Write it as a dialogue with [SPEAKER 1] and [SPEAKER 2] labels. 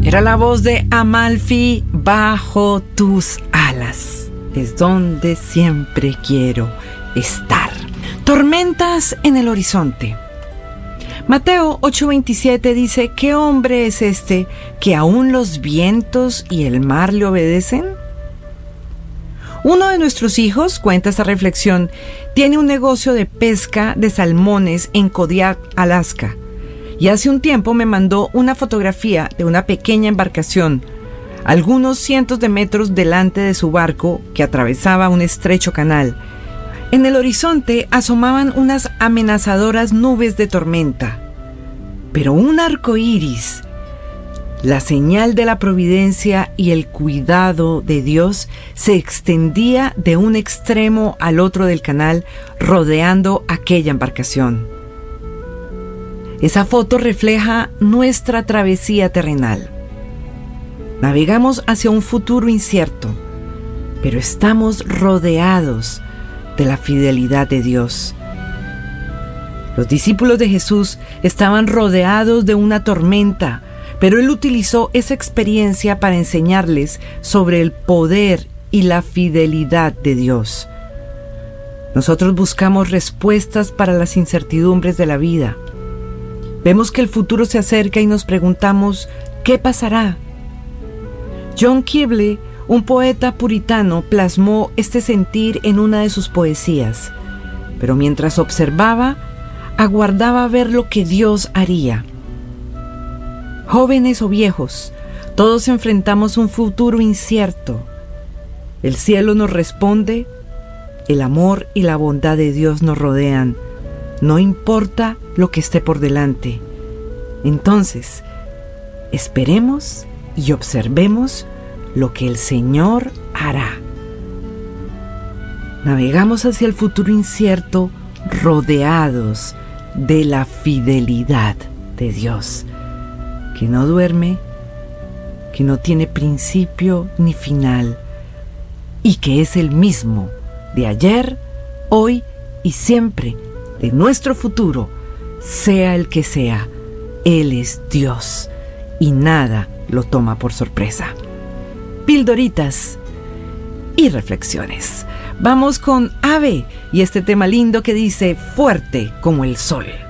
[SPEAKER 1] Era la voz de Amalfi. Bajo tus alas es donde siempre quiero estar. Tormentas en el horizonte. Mateo 8:27 dice: ¿qué hombre es este que aún los vientos y el mar le obedecen? Uno de nuestros hijos, cuenta esta reflexión, tiene un negocio de pesca de salmones en Kodiak, Alaska, y hace un tiempo me mandó una fotografía de una pequeña embarcación, algunos cientos de metros delante de su barco que atravesaba un estrecho canal. En el horizonte asomaban unas amenazadoras nubes de tormenta, pero un arco iris, la señal de la providencia y el cuidado de Dios, se extendía de un extremo al otro del canal, rodeando aquella embarcación. Esa foto refleja nuestra travesía terrenal. Navegamos hacia un futuro incierto, pero estamos rodeados de la fidelidad de Dios. Los discípulos de Jesús estaban rodeados de una tormenta, pero Él utilizó esa experiencia para enseñarles sobre el poder y la fidelidad de Dios. Nosotros buscamos respuestas para las incertidumbres de la vida. Vemos que el futuro se acerca y nos preguntamos, ¿qué pasará? John Keble, un poeta puritano, plasmó este sentir en una de sus poesías, pero mientras observaba, aguardaba ver lo que Dios haría. Jóvenes o viejos, todos enfrentamos un futuro incierto. El cielo nos responde, el amor y la bondad de Dios nos rodean, no importa lo que esté por delante. Entonces, esperemos y observemos lo que el Señor hará. Navegamos hacia el futuro incierto, rodeados de la fidelidad de Dios, que no duerme, que no tiene principio ni final, y que es el mismo de ayer, hoy y siempre, de nuestro futuro, sea el que sea. Él es Dios y nada lo toma por sorpresa. Pildoritas y reflexiones. Vamos con Ave y este tema lindo que dice: fuerte como el sol.